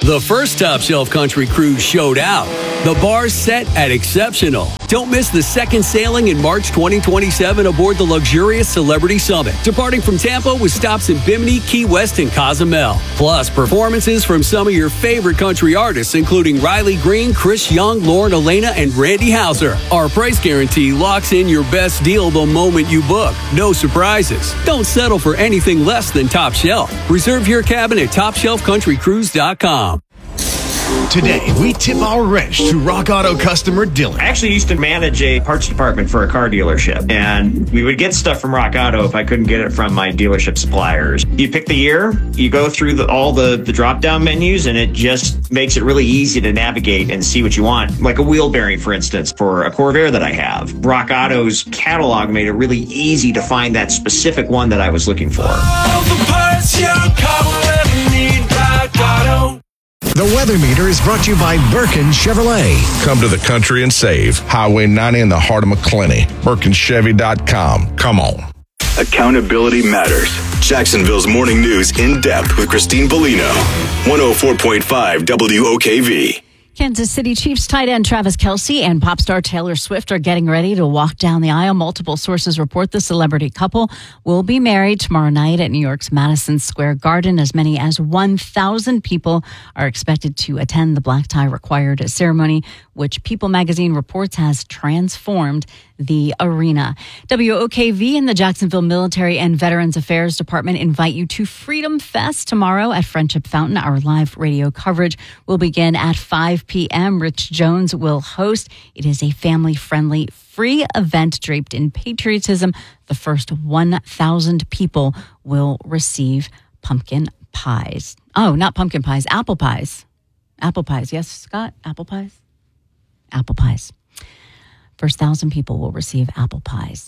The first Top Shelf Country Cruise showed out. The bar's set at exceptional. Don't miss the second sailing in March 2027 aboard the luxurious Celebrity Summit, departing from Tampa with stops in Bimini, Key West, and Cozumel. Plus, performances from some of your favorite country artists, including Riley Green, Chris Young, Lauren Elena, and Randy Houser. Our price guarantee locks in your best deal the moment you book. No surprises. Don't settle for anything less than Top Shelf. Reserve your cabin at TopShelfCountryCruise.com. Today, we tip our wrench to Rock Auto customer Dylan. I actually used to manage a parts department for a car dealership, and we would get stuff from Rock Auto if I couldn't get it from my dealership suppliers. You pick the year, you go through all the drop-down menus, and it just makes it really easy to navigate and see what you want. Like a wheel bearing, for instance, for a Corvair that I have. Rock Auto's catalog made it really easy to find that specific one that I was looking for. All the parts your car will ever need, Rock Auto. The weather meter is brought to you by Birkin Chevrolet. Come to the country and save. Highway 90 in the heart of McClenny. BirkinChevy.com. Come on. Accountability matters. Jacksonville's morning news in depth with Christine Bellino. 104.5 WOKV. Kansas City Chiefs tight end Travis Kelce and pop star Taylor Swift are getting ready to walk down the aisle. Multiple sources report the celebrity couple will be married tomorrow night at New York's Madison Square Garden. As many as 1,000 people are expected to attend the black tie required ceremony, which People magazine reports has transformed the arena. WOKV and the Jacksonville Military and Veterans Affairs Department invite you to Freedom Fest tomorrow at Friendship Fountain. Our live radio coverage will begin at 5 p.m. Rich Jones will host. It is a family-friendly, free event draped in patriotism. The first 1,000 people will receive pumpkin pies. Oh, not pumpkin pies, apple pies. Apple pies. Yes, Scott? Apple pies? Apple pies. First 1,000 people will receive apple pies.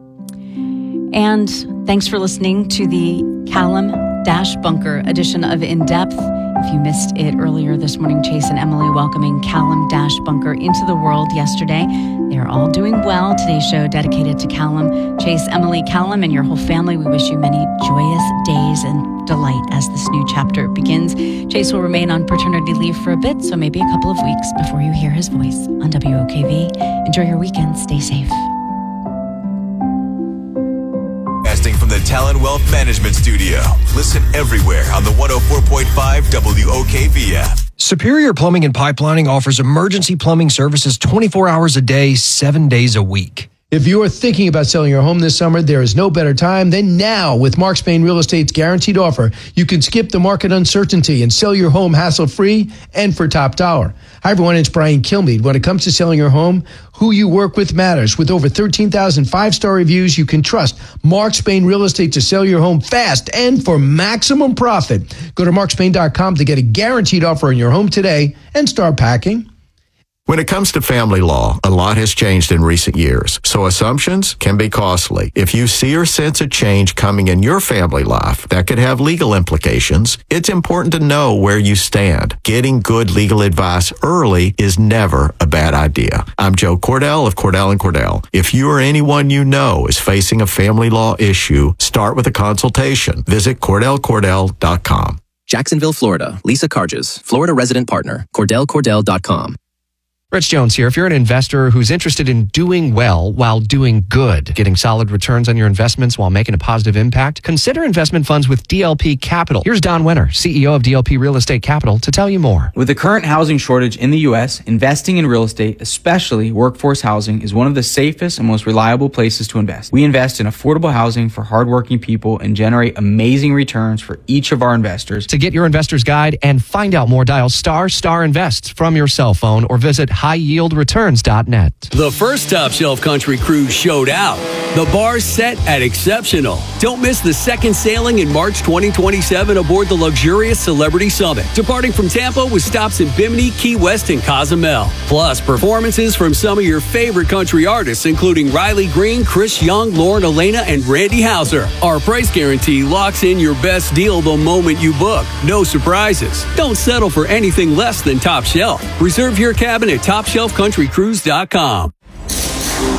And thanks for listening to the Callum-Bunker edition of In Depth. If you missed it earlier this morning, Chase and Emily welcoming Callum-Bunker into the world yesterday. They are all doing well. Today's show dedicated to Callum. Chase, Emily, Callum, and your whole family, we wish you many joyous days and delight as this new chapter begins. Chase will remain on paternity leave for a bit, so maybe a couple of weeks before you hear his voice on WOKV. Enjoy your weekend. Stay safe. From the Talon Wealth Management Studio. Listen everywhere on the 104.5 WOKV app. Superior Plumbing and Pipelining offers emergency plumbing services 24 hours a day, 7 days a week. If you are thinking about selling your home this summer, there is no better time than now. With Mark Spain Real Estate's guaranteed offer, you can skip the market uncertainty and sell your home hassle-free and for top dollar. Hi, everyone. It's Brian Kilmeade. When it comes to selling your home, who you work with matters. With over 13,000 five-star reviews, you can trust Mark Spain Real Estate to sell your home fast and for maximum profit. Go to markspain.com to get a guaranteed offer on your home today and start packing. When it comes to family law, a lot has changed in recent years, so assumptions can be costly. If you see or sense a change coming in your family life that could have legal implications, it's important to know where you stand. Getting good legal advice early is never a bad idea. I'm Joe Cordell of Cordell & Cordell. If you or anyone you know is facing a family law issue, start with a consultation. Visit CordellCordell.com. Jacksonville, Florida. Lisa Carges, Florida resident partner. CordellCordell.com. Rich Jones here. If you're an investor who's interested in doing well while doing good, getting solid returns on your investments while making a positive impact, consider investment funds with DLP Capital. Here's Don Wenner, CEO of DLP Real Estate Capital, to tell you more. With the current housing shortage in the U.S., investing in real estate, especially workforce housing, is one of the safest and most reliable places to invest. We invest in affordable housing for hardworking people and generate amazing returns for each of our investors. To get your investor's guide and find out more, dial ** invest from your cell phone or visit highyieldreturns.net. The first Top Shelf Country Cruise showed out. The bar's set at exceptional. Don't miss the second sailing in March 2027 aboard the luxurious Celebrity Summit, departing from Tampa with stops in Bimini, Key West, and Cozumel. Plus, performances from some of your favorite country artists, including Riley Green, Chris Young, Lauren Elena, and Randy Houser. Our price guarantee locks in your best deal the moment you book. No surprises. Don't settle for anything less than Top Shelf. Reserve your cabin at TopShelfCountryCruise.com.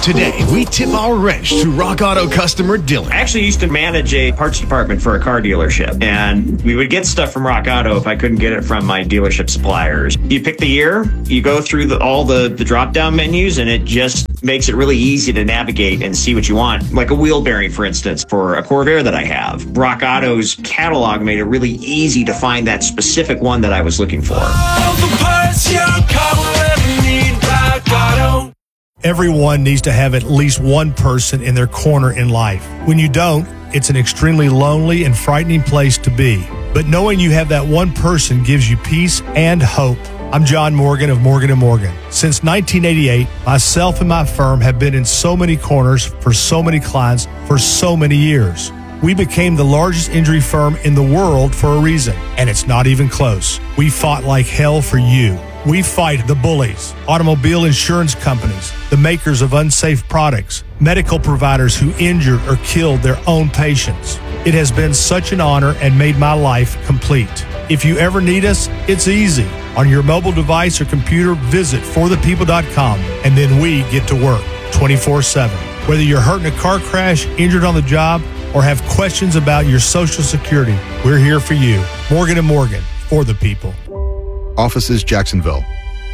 Today, we tip our wrench to Rock Auto customer Dylan. I actually used to manage a parts department for a car dealership, and we would get stuff from Rock Auto if I couldn't get it from my dealership suppliers. You pick the year, you go through all the drop-down menus, and it just makes it really easy to navigate and see what you want. Like a wheel bearing, for instance, for a Corvair that I have. Rock Auto's catalog made it really easy to find that specific one that I was looking for. All the parts your car will ever need, Rock Auto. Everyone needs to have at least one person in their corner in life. When you don't, it's an extremely lonely and frightening place to be. But knowing you have that one person gives you peace and hope. I'm John Morgan of Morgan & Morgan. Since 1988, myself and my firm have been in so many corners for so many clients for so many years. We became the largest injury firm in the world for a reason, and it's not even close. We fought like hell for you. We fight the bullies, automobile insurance companies, the makers of unsafe products, medical providers who injured or killed their own patients. It has been such an honor and made my life complete. If you ever need us, it's easy. On your mobile device or computer, visit forthepeople.com, and then we get to work 24/7. Whether you're hurt in a car crash, injured on the job, or have questions about your Social Security, we're here for you. Morgan & Morgan, for the people. Offices, Jacksonville.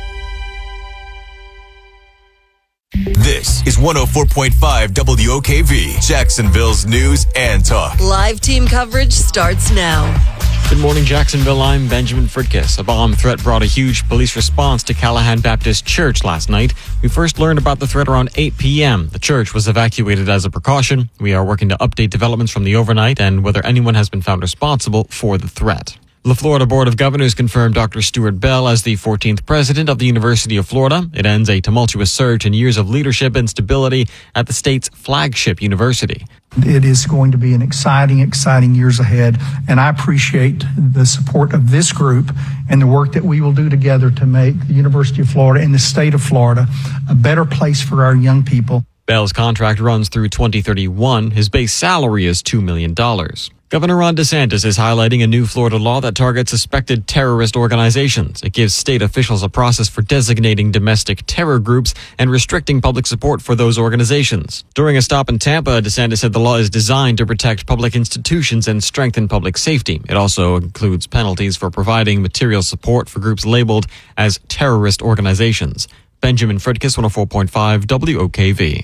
This is 104.5 WOKV, Jacksonville's news and talk. Live team coverage starts now. Good morning, Jacksonville. I'm Benjamin Fritkiss. A bomb threat brought a huge police response to Callahan Baptist Church last night. We first learned about the threat around 8 p.m. The church was evacuated as a precaution. We are working to update developments from the overnight and whether anyone has been found responsible for the threat. The Florida Board of Governors confirmed Dr. Stuart Bell as the 14th president of the University of Florida. It ends a tumultuous surge in years of leadership and stability at the state's flagship university. It is going to be an exciting years ahead, and I appreciate the support of this group and the work that we will do together to make the University of Florida and the state of Florida a better place for our young people. Bell's contract runs through 2031. His base salary is $2 million. Governor Ron DeSantis is highlighting a new Florida law that targets suspected terrorist organizations. It gives state officials a process for designating domestic terror groups and restricting public support for those organizations. During a stop in Tampa, DeSantis said the law is designed to protect public institutions and strengthen public safety. It also includes penalties for providing material support for groups labeled as terrorist organizations. Benjamin Fritkiss, 104.5 WOKV.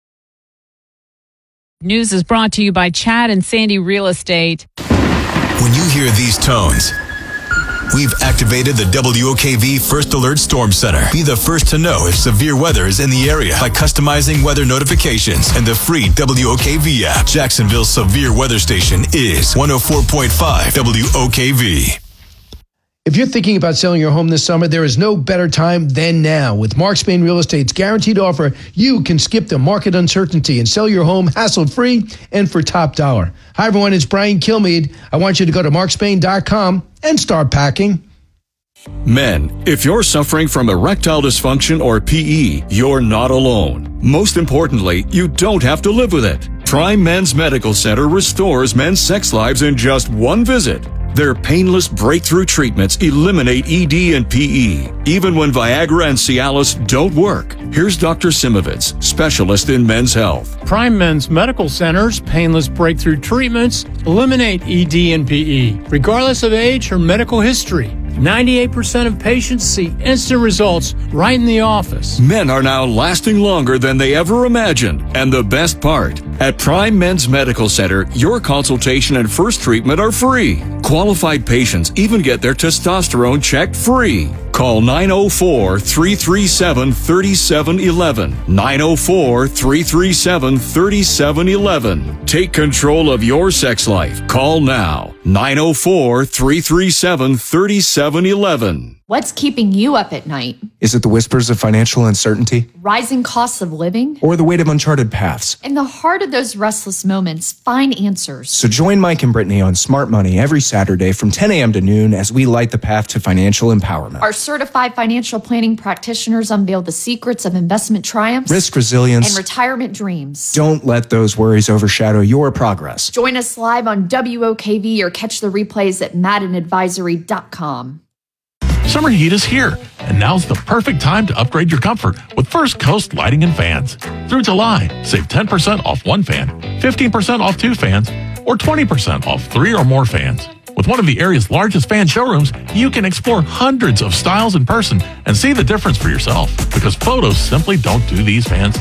News is brought to you by Chad and Sandy Real Estate. When you hear these tones, we've activated the WOKV First Alert Storm Center. Be the first to know if severe weather is in the area by customizing weather notifications and the free WOKV app. Jacksonville's severe weather station is 104.5 WOKV. If you're thinking about selling your home this summer, there is no better time than now. With Mark Spain Real Estate's guaranteed offer, you can skip the market uncertainty and sell your home hassle-free and for top dollar. Hi, everyone. It's Brian Kilmeade. I want you to go to markspain.com and start packing. Men, if you're suffering from erectile dysfunction or PE, you're not alone. Most importantly, you don't have to live with it. Prime Men's Medical Center restores men's sex lives in just one visit. Their painless breakthrough treatments eliminate ED and PE, even when Viagra and Cialis don't work. Here's Dr. Simovitz, specialist in men's health. Prime Men's Medical Center's painless breakthrough treatments eliminate ED and PE, regardless of age or medical history. 98% of patients see instant results right in the office. Men are now lasting longer than they ever imagined. And the best part, at Prime Men's Medical Center, your consultation and first treatment are free. Qualified patients even get their testosterone checked free. Call 904-337-3711. 904-337-3711. Take control of your sex life. Call now. 904-337-3711. What's keeping you up at night? Is it the whispers of financial uncertainty? Rising costs of living? Or the weight of uncharted paths? In the heart of those restless moments, find answers. So join Mike and Brittany on Smart Money every Saturday from 10 a.m. to noon as we light the path to financial empowerment. Our certified financial planning practitioners unveil the secrets of investment triumphs, risk resilience, and retirement dreams. Don't let those worries overshadow your progress. Join us live on WOKV or catch the replays at maddenadvisory.com. Summer heat is here, and now's the perfect time to upgrade your comfort with First Coast Lighting and Fans. Through July, save 10% off one fan, 15% off two fans, or 20% off 3 or more fans. With one of the area's largest fan showrooms, you can explore hundreds of styles in person and see the difference for yourself, because photos simply don't do these fans